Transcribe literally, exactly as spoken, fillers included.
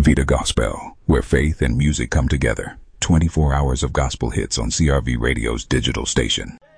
Vita Gospel, where faith and music come together. twenty-four hours of gospel hits on C R V Radio's digital station.